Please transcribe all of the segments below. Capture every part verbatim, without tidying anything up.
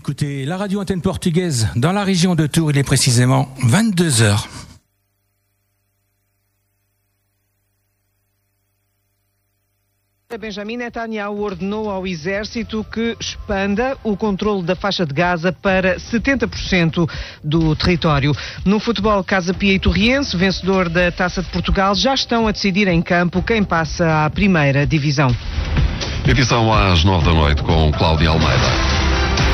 écoutez la radio antenne portugaise dans la région de Tours. Il est précisément vingt-deux heures. Benjamin Netanyahu ordenou ao exército que expanda o controle da faixa de Gaza para setenta por cento do território. No futebol, Casa Pia e Torriense, vencedor da Taça de Portugal, já estão a decidir em campo quem passa à primeira divisão. Edição às nove da noite com Cláudia Almeida.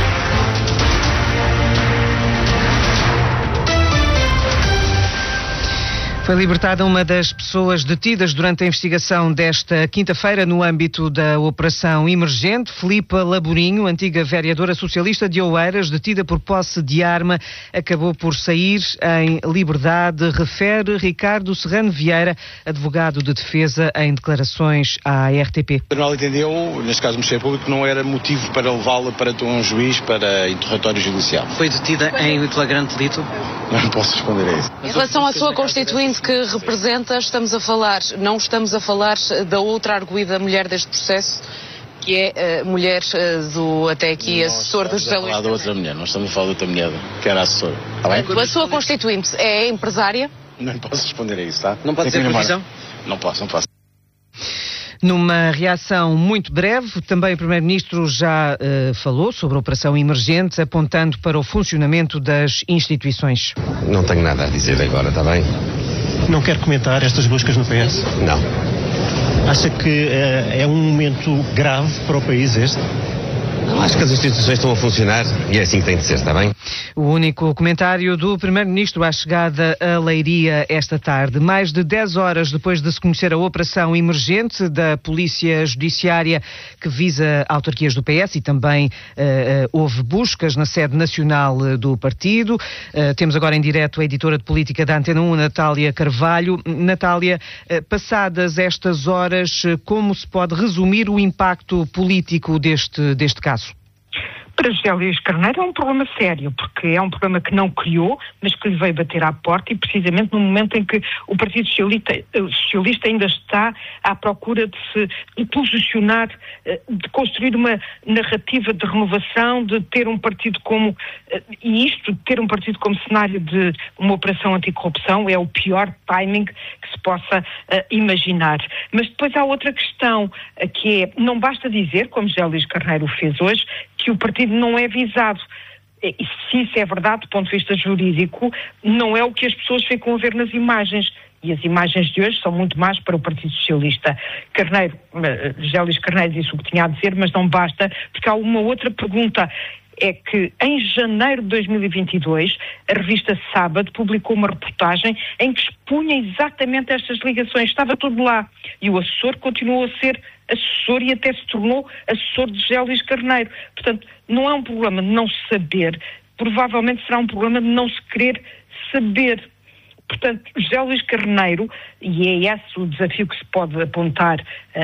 Foi libertada uma das pessoas detidas durante a investigação desta quinta-feira no âmbito da Operação Emergente. Filipa Laborinho, antiga vereadora socialista de Oeiras, detida por posse de arma, acabou por sair em liberdade, refere Ricardo Serrano Vieira, advogado de defesa, em declarações à R T P. O tribunal entendeu, neste caso o Ministério Público, que não era motivo para levá-la para um juiz para interrogatório judicial. Foi detida em flagrante delito? Não posso responder a isso. Em relação à sua constituinte que representa, estamos a falar, não estamos a falar da outra arguida mulher deste processo, que é a mulher do, até aqui, assessor do José Luís. Não estamos a falar da outra mulher, nós estamos a falar da outra mulher, que era assessora. Está bem? A sua constituinte é empresária? Não posso responder a isso, tá? Não pode ser previsão? Não posso, não posso. Numa reação muito breve, também o Primeiro-Ministro já uh, falou sobre a Operação Emergente, apontando para o funcionamento das instituições. Não tenho nada a dizer agora, está bem? Não quer comentar estas buscas no P S? Não. Acha que uh, é um momento grave para o país este? Acho que as instituições estão a funcionar e é assim que tem de ser, está bem? O único comentário do Primeiro-Ministro à chegada a Leiria esta tarde. Mais de dez horas depois de se conhecer a operação emergente da Polícia Judiciária que visa autarquias do P S e também uh, uh, houve buscas na sede nacional do partido. Uh, temos agora em direto a editora de política da Antena um, Natália Carvalho. Natália, uh, passadas estas horas, uh, como se pode resumir o impacto político deste, deste caso? Para José Luís Carneiro é um problema sério, porque é um problema que não criou, mas que lhe veio bater à porta e precisamente no momento em que o Partido Socialista, Socialista ainda está à procura de se de posicionar, de construir uma narrativa de renovação, de ter um partido como, e isto, de ter um partido como cenário de uma operação anticorrupção é o pior timing que se possa uh, imaginar. Mas depois há outra questão, uh, que é, não basta dizer, como José Luís Carneiro fez hoje, que o partido não é visado. E se isso é verdade do ponto de vista jurídico, não é o que as pessoas ficam a ver nas imagens. E as imagens de hoje são muito más para o Partido Socialista. Carneiro, José Luís Carneiro disse o que tinha a dizer, mas não basta, porque há uma outra pergunta. É que em janeiro de dois mil e vinte e dois, a revista Sábado publicou uma reportagem em que expunha exatamente estas ligações. Estava tudo lá. E o assessor continuou a ser assessor e até se tornou assessor de José Luís Carneiro. Portanto, não é um problema de não saber, provavelmente será um problema de não se querer saber. Portanto, José Luís Carneiro, e é esse o desafio que se pode apontar a, a,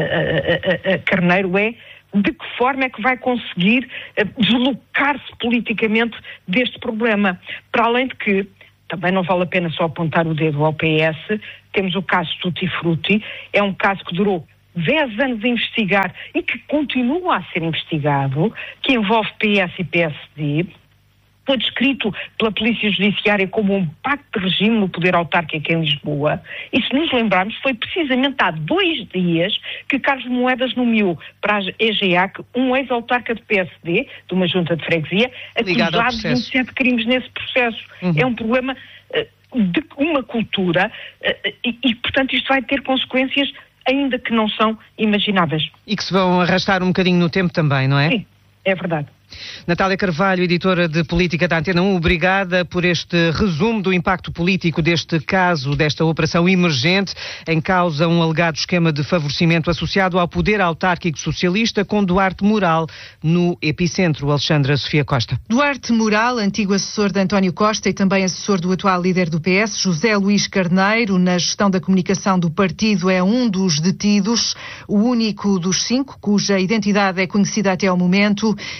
a, a, a Carneiro, é de que forma é que vai conseguir uh, deslocar-se politicamente deste problema. Para além de que, também não vale a pena só apontar o dedo ao P S, temos o caso Tutti Frutti, é um caso que durou dez anos a investigar e que continua a ser investigado, que envolve P S e P S D, foi descrito pela Polícia Judiciária como um pacto de regime no poder autárquico em Lisboa. E se nos lembrarmos, foi precisamente há dois dias que Carlos Moedas nomeou para a E G A C um ex-autarca de P S D, de uma junta de freguesia, acusado de vinte e sete crimes nesse processo. Uhum. É um problema uh, de uma cultura uh, e, e, portanto, isto vai ter consequências ainda que não são imagináveis. E que se vão arrastar um bocadinho no tempo também, não é? Sim, é verdade. Natália Carvalho, editora de política da Antena um, obrigada por este resumo do impacto político deste caso, desta operação emergente, em causa um alegado esquema de favorecimento associado ao poder autárquico socialista, com Duarte Moral no epicentro. Alexandra Sofia Costa. Duarte Moral, antigo assessor de António Costa e também assessor do atual líder do P S, José Luís Carneiro, na gestão da comunicação do partido, é um dos detidos, o único dos cinco, cuja identidade é conhecida até ao momento. Nesta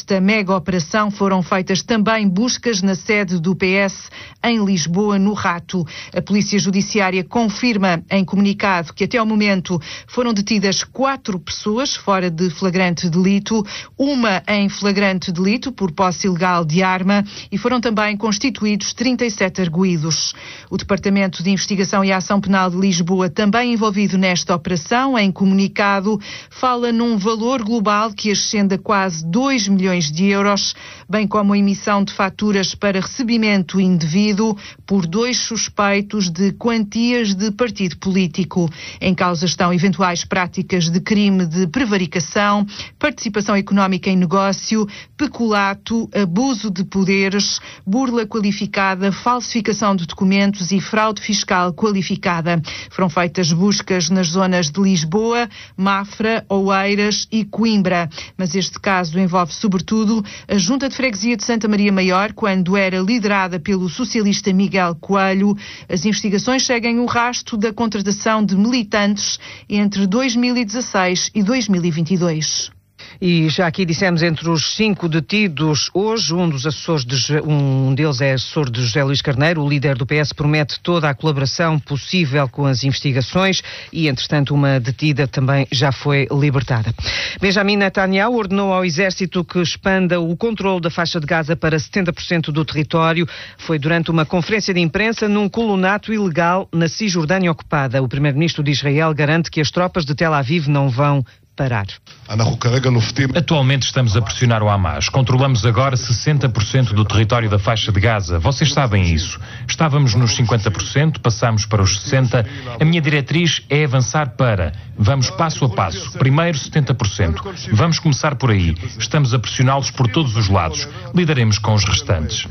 desta mega operação foram feitas também buscas na sede do P S em Lisboa, no Rato. A Polícia Judiciária confirma em comunicado que até ao momento foram detidas quatro pessoas fora de flagrante delito, uma em flagrante delito por posse ilegal de arma, e foram também constituídos trinta e sete arguídos. O Departamento de Investigação e Ação Penal de Lisboa, também envolvido nesta operação, em comunicado, fala num valor global que ascende a quase dois milhões de euros, bem como a emissão de faturas para recebimento indevido por dois suspeitos de quantias de partido político. Em causa estão eventuais práticas de crime de prevaricação, participação económica em negócio, peculato, abuso de poderes, burla qualificada, falsificação de documentos e fraude fiscal qualificada. Foram feitas buscas nas zonas de Lisboa, Mafra, Oeiras e Coimbra. Mas este caso envolve sobretudo a Junta de Freguesia de Santa Maria Maior, quando era liderada pelo socialista Miguel Coelho. As investigações seguem o rastro da contratação de militantes entre dois mil e dezasseis e dois mil e vinte e dois. E já aqui dissemos, entre os cinco detidos hoje, um dos assessores de, um deles é assessor de José Luís Carneiro. O líder do P S promete toda a colaboração possível com as investigações e, entretanto, uma detida também já foi libertada. Benjamin Netanyahu ordenou ao exército que expanda o controle da faixa de Gaza para setenta por cento do território. Foi durante uma conferência de imprensa num colonato ilegal na Cisjordânia ocupada. O primeiro-ministro de Israel garante que as tropas de Tel Aviv não vão parar. Atualmente estamos a pressionar o Hamas. Controlamos agora sessenta por cento do território da faixa de Gaza. Vocês sabem isso. Estávamos nos cinquenta por cento, passamos para os sessenta por cento. A minha diretriz é avançar para. Vamos passo a passo. Primeiro setenta por cento. Vamos começar por aí. Estamos a pressioná-los por todos os lados. Lidaremos com os restantes.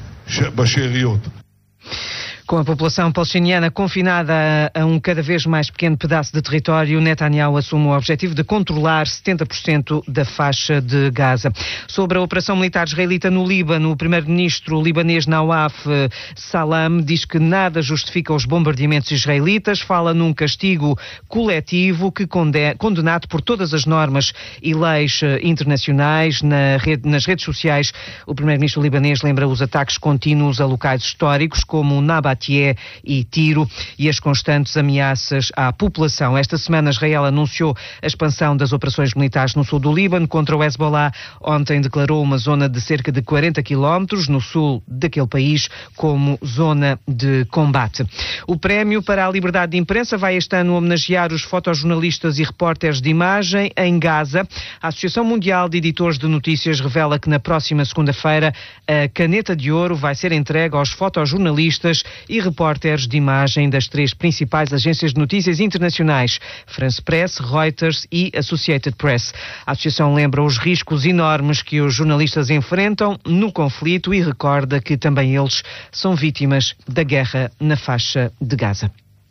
Com a população palestiniana confinada a um cada vez mais pequeno pedaço de território, Netanyahu assume o objetivo de controlar setenta por cento da faixa de Gaza. Sobre a operação militar israelita no Líbano, o primeiro-ministro libanês Nawaf Salam diz que nada justifica os bombardeamentos israelitas, fala num castigo coletivo que condena, condenado por todas as normas e leis internacionais. Na rede, nas redes sociais, o primeiro-ministro libanês lembra os ataques contínuos a locais históricos como Nabat e Tiro e as constantes ameaças à população. Esta semana Israel anunciou a expansão das operações militares no sul do Líbano contra o Hezbollah. Ontem declarou uma zona de cerca de quarenta quilómetros no sul daquele país como zona de combate. O prémio para a liberdade de imprensa vai este ano homenagear os fotojornalistas e repórteres de imagem em Gaza. A Associação Mundial de Editores de Notícias revela que na próxima segunda-feira a caneta de ouro vai ser entregue aos fotojornalistas e repórteres de imagem das três principais agências de notícias internacionais, France Press, Reuters e Associated Press. A associação lembra os riscos enormes que os jornalistas enfrentam no conflito e recorda que também eles são vítimas da guerra na faixa de Gaza.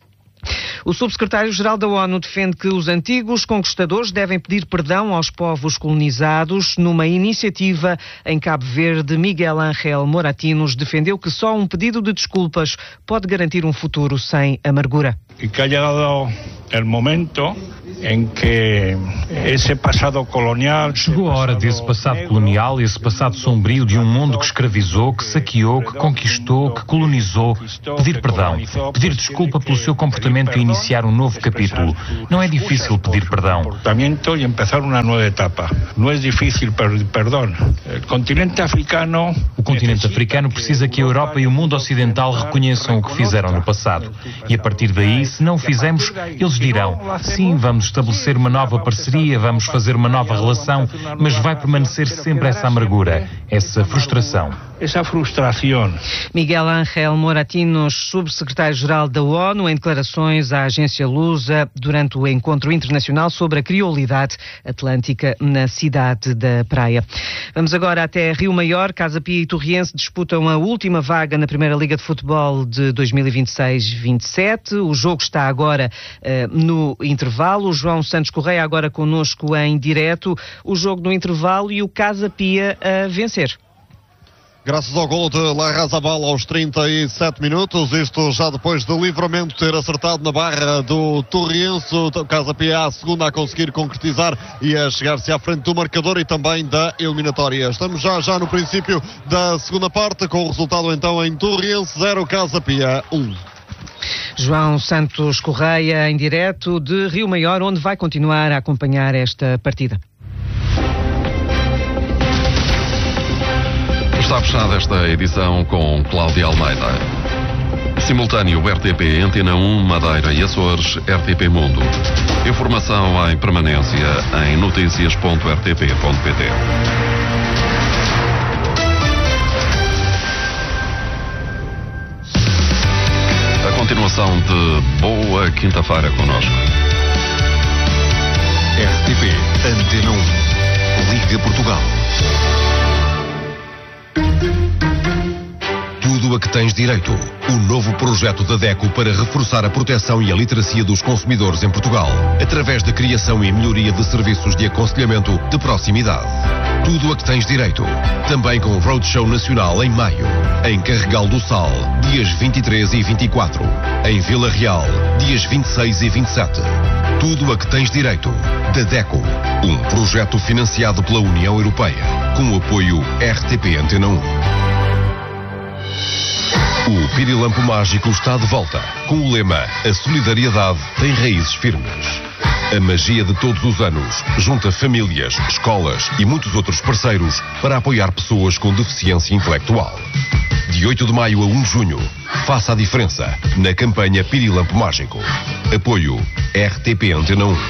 O subsecretário-geral da ONU defende que os antigos conquistadores devem pedir perdão aos povos colonizados. Numa iniciativa em Cabo Verde, Miguel Ángel Moratinos defendeu que só um pedido de desculpas pode garantir um futuro sem amargura. E que ha chegado o momento em que esse passado colonial... Chegou a hora desse passado colonial, esse passado sombrio de um mundo que escravizou, que saqueou, que conquistou, que colonizou, pedir perdão, pedir desculpa pelo seu comportamento e iniciar um novo capítulo. Não é difícil pedir perdão. E empezar uma nova etapa. Não é difícil pedir perdão. O continente africano... O continente africano precisa que a Europa e o mundo ocidental reconheçam o que fizeram no passado. E a partir daí, se não o fizermos, eles dirão, sim, vamos estabelecer uma nova parceria, vamos fazer uma nova relação, mas vai permanecer sempre essa amargura, essa frustração. Essa frustração. Miguel Ángel Moratinos, subsecretário-geral da ONU, em declarações à agência Lusa durante o encontro internacional sobre a criolidade atlântica na cidade da Praia. Vamos agora até Rio Maior. Casa Pia e Torriense disputam a última vaga na Primeira Liga de Futebol de dois mil e vinte e seis vinte e sete. O jogo está agora uh, no intervalo. O João Santos Correia agora connosco em direto. O jogo no intervalo e o Casa Pia a vencer. graças ao gol de Larrazabal aos trinta e sete minutos, isto já depois de Livramento ter acertado na barra do Torriense, o Casa Pia a segunda a conseguir concretizar e a chegar-se à frente do marcador e também da eliminatória. Estamos já, já no princípio da segunda parte, com o resultado então em Torriense zero, Casa Pia um. João Santos Correia, em direto de Rio Maior, onde vai continuar a acompanhar esta partida. Está fechada esta edição com Cláudia Almeida. Simultâneo R T P, Antena um, Madeira e Açores, R T P Mundo. Informação em permanência em notícias ponto r t p ponto p t. A continuação de boa quinta-feira connosco. R T P, Antena um, Liga Portugal. Tudo a que tens direito. O novo projeto da DECO para reforçar a proteção e a literacia dos consumidores em Portugal, através da criação e melhoria de serviços de aconselhamento de proximidade. Tudo a que tens direito. Também com o Roadshow Nacional em maio. Em Carregal do Sal, dias vinte e três e vinte e quatro. Em Vila Real, dias vinte e seis e vinte e sete. Tudo a que tens direito. Da DECO. Um projeto financiado pela União Europeia. Com o apoio R T P Antena um. O Pirilampo Mágico está de volta, com o lema A solidariedade tem raízes firmes. A magia de todos os anos junta famílias, escolas e muitos outros parceiros para apoiar pessoas com deficiência intelectual. De oito de maio a um de junho, faça a diferença na campanha Pirilampo Mágico. Apoio R T P Antena um.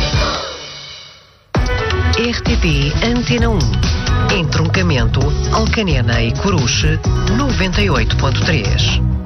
R T P Antena um. Entroncamento Alcanena e Coruche noventa e oito ponto três.